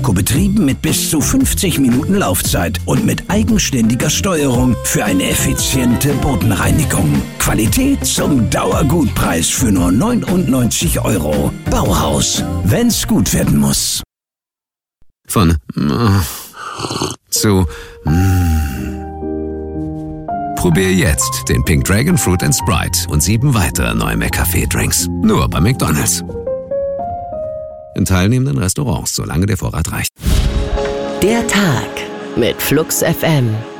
Akku betrieben mit bis zu 50 Minuten Laufzeit und mit eigenständiger Steuerung für eine effiziente Bodenreinigung. Qualität zum Dauergutpreis für nur 99 €. Bauhaus, wenn's gut werden muss. Von zu Probier jetzt den Pink Dragon Fruit & Sprite und 7 weitere neue McCafé-Drinks. Nur bei McDonald's. In teilnehmenden Restaurants, solange der Vorrat reicht. Der Tag mit Flux FM.